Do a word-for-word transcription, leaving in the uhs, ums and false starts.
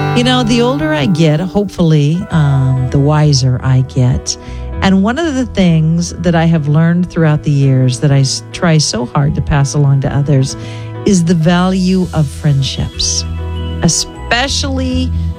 You know, the older I get, hopefully, um, the wiser I get. And one of the things that I have learned throughout the years that I s- try so hard to pass along to others is the value of friendships, especially